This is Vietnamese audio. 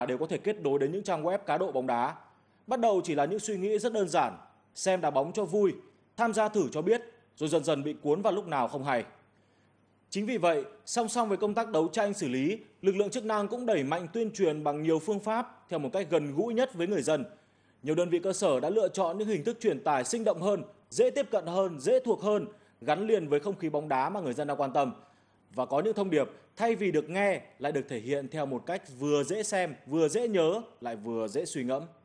đều có thể kết nối đến những trang web cá độ bóng đá. Bắt đầu chỉ là những suy nghĩ rất đơn giản, xem đá bóng cho vui, tham gia thử cho biết, rồi dần dần bị cuốn vào lúc nào không hay. Chính vì vậy, song song với công tác đấu tranh xử lý, lực lượng chức năng cũng đẩy mạnh tuyên truyền bằng nhiều phương pháp theo một cách gần gũi nhất với người dân. Nhiều đơn vị cơ sở đã lựa chọn những hình thức truyền tải sinh động hơn, dễ tiếp cận hơn, dễ thuộc hơn, gắn liền với không khí bóng đá mà người dân đang quan tâm. Và có những thông điệp thay vì được nghe lại được thể hiện theo một cách vừa dễ xem, vừa dễ nhớ, lại vừa dễ suy ngẫm.